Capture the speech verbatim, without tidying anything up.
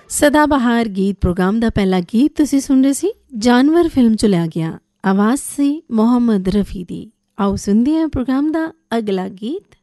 ਸਦਾ ਬਹਾਰ ਗੀਤ ਪ੍ਰੋਗਰਾਮ ਦਾ ਪਹਿਲਾ ਗੀਤ ਤੁਸੀਂ ਸੁਣ ਰਹੇ ਸੀ, ਜਾਨਵਰ ਫਿਲਮ 'ਚ ਲਿਆ ਗਿਆ। ਆਵਾਜ਼ ਸੀ ਮੁਹੰਮਦ ਰਫੀ ਦੀ। ਆਓ ਸੁਣਦੇ ਹਾਂ ਪ੍ਰੋਗਰਾਮ ਦਾ ਅਗਲਾ ਗੀਤ।